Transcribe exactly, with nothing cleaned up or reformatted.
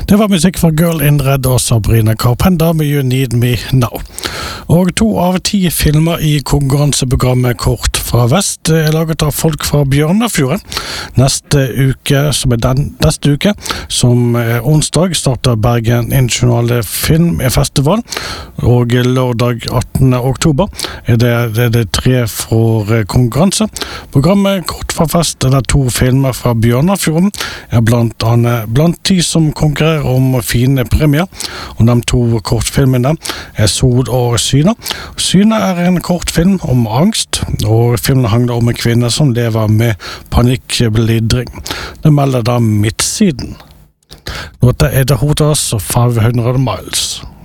Det var musikk fra Girl in Red og Sabrina Carpenter med You Need Me Now. Og to av ti filmer i konkurranseprogrammet Kort fra Vest er laget av folk fra Bjørnafjorden. Neste uke, som er den, neste uke, som er onsdag, starter Bergen Internasjonale Filmfestival, og lørdag attende oktober er det, det, det tre for konkurranse. Programmet Kort fra Vest er det to filmer fra Bjørnafjorden, er blant annet blant de som konkurrerer om fine premier, og de to kortfilmene er Sod og Syne. Syne er en kortfilm om angst, og filmen handler om en kvinne som lever med panikklidring. Det melder da Midtsiden. Nå er det Hotas og fem hundre miles.